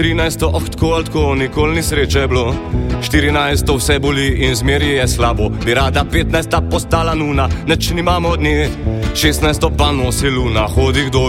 13, oh tako, nikoli ni sreče bilo. 14, vse boli in zmeri je slabo. Bi rada 15 postala nuna, neč nimamo od nje. 16 pa nosi luna, hodi kdo